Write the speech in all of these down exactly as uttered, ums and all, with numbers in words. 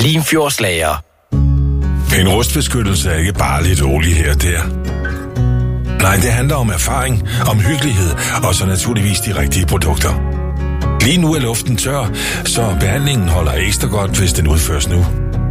Limfjordslager. En rustbeskyttelse er ikke bare lidt olie her og der. Nej, det handler om erfaring, om hyggelighed og så naturligvis de rigtige produkter. Lige nu er luften tør, så behandlingen holder ekstra godt, hvis den udføres nu.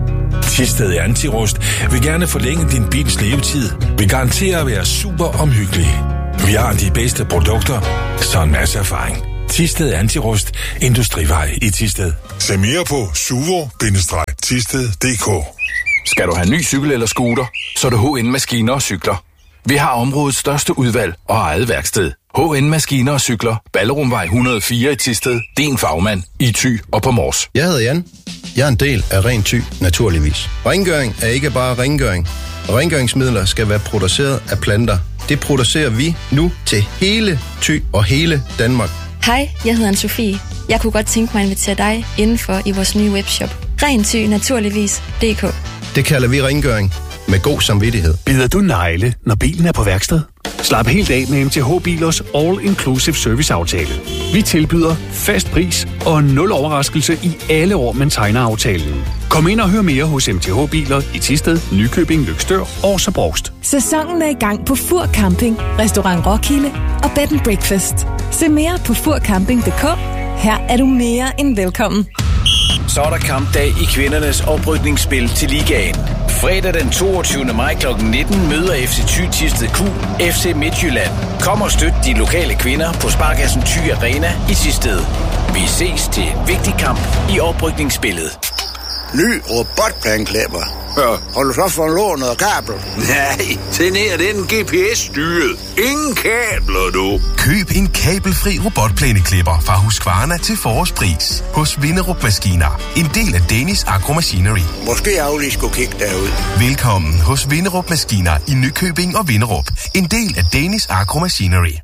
Thisted Antirust vil gerne forlænge din bils levetid, vil garantere at være super omhyggelig. Vi har de bedste produkter, så en masse erfaring. Thisted Antirust, Industrivej i Thisted. Se mere på suvo bindestreg thisted punktum d k. Skal du have ny cykel eller scooter, så er det H N Maskiner og Cykler. Vi har områdets største udvalg og eget værksted. H N Maskiner og Cykler, Ballerumvej et hundrede og fire i Thisted. Din fagmand i Thy og på Mors. Jeg hedder Jan. Jeg er en del af Ren Thy, naturligvis. Rengøring er ikke bare rengøring. Rengøringsmidler skal være produceret af planter. Det producerer vi nu til hele Thy og hele Danmark. Hej, jeg hedder Anne-Sophie. Jeg kunne godt tænke mig at invitere dig indenfor i vores nye webshop. Ren Thy naturligvis punktum d k. Det kalder vi rengøring med god samvittighed. Bider du negle, når bilen er på værksted? Slap helt af med M T H Bilers All-Inclusive Service-aftale. Vi tilbyder fast pris og nul overraskelse i alle år, man tegner aftalen. Kom ind og hør mere hos M T H Biler i Thisted, Nykøbing, Løgstør og så Brovst. Sæsonen er i gang på Fur Camping, Restaurant Roskilde og Bed and Breakfast. Se mere på fur camping punktum d k. Her er du mere end velkommen. Så er der kampdag i kvindernes oprykningsspil til ligaen. Fredag den toogtyvende maj klokken nitten møder F C Thy Thisted Q F C Midtjylland. Kom og støt de lokale kvinder på Sparkassen Thy Arena i Thisted. Vi ses til en vigtig kamp i oprykningsspillet. Ny robotplanklipper. Ja. Har du så fået lånt noget kabel? Nej, den her den er G P S-styret. Ingen kabler, du. Køb en kabelfri robotplæneklipper fra Husqvarna til forårspris hos Vinderup Maskiner. En del af Danish Agro Machinery. Måske jeg lige skulle kigge derud. Velkommen hos Vinderup Maskiner i Nykøbing og Vinderup. En del af Danish Agro Machinery.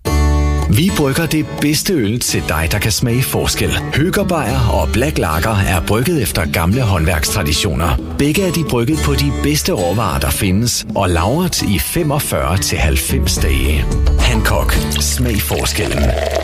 Vi brygger det bedste øl til dig, der kan smage forskel. Høgerbejer og Black Lager er brygget efter gamle håndværkstraditioner. Begge er de brygget på de bedste råvarer, der findes, og lagret i femogfyrre til halvfems dage. Hancock. Smag forskellen.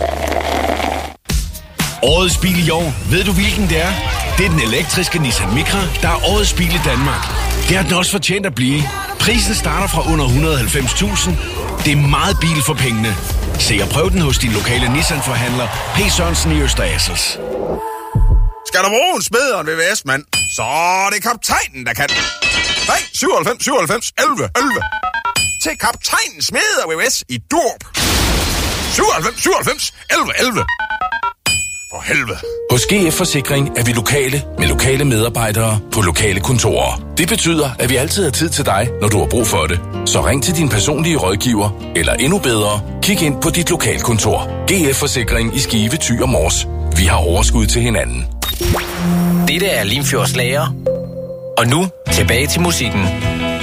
Årets bil i år. Ved du, hvilken det er? Det er den elektriske Nissan Micra, der er årets bil i Danmark. Det har den også fortjent at blive. Prisen starter fra under et hundrede og halvfems tusind. Det er meget bil for pengene. Se og prøv den hos din lokale Nissan-forhandler, P. Sørensen i Øster Assels. Skal der bruge en smedere en V V S, mand? Så er det kaptajnen, der kan. Nej, syvoghalvfems syvoghalvfems elleve elleve. Til kaptajnen smeder V V S i Dorp. syvoghalvfems syvoghalvfems elleve elleve. For helvede. Hos G F Forsikring er vi lokale med lokale medarbejdere på lokale kontorer. Det betyder, at vi altid har tid til dig, når du har brug for det. Så ring til din personlige rådgiver, eller endnu bedre, kig ind på dit lokalkontor. G F Forsikring i Skive, Thy og Mors. Vi har overskud til hinanden. Dette er Limfjordslager. Og nu tilbage til musikken.